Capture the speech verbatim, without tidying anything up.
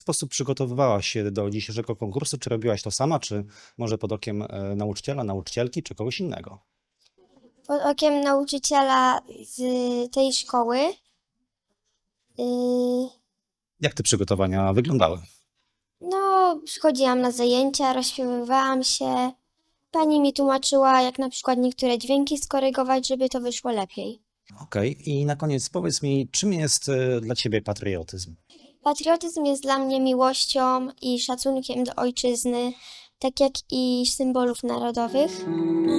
W sposób przygotowywałaś się do dzisiejszego konkursu? Czy robiłaś to sama, czy może pod okiem e, nauczyciela, nauczycielki, czy kogoś innego? Pod okiem nauczyciela z tej szkoły. Yy, Jak te przygotowania wyglądały? no, przychodziłam na zajęcia, rozśpiewywałam się. Pani mi tłumaczyła, jak na przykład niektóre dźwięki skorygować, żeby to wyszło lepiej. Okej, i na koniec powiedz mi, czym jest e, dla ciebie patriotyzm? Patriotyzm jest dla mnie miłością i szacunkiem do ojczyzny, tak jak i symbolów narodowych.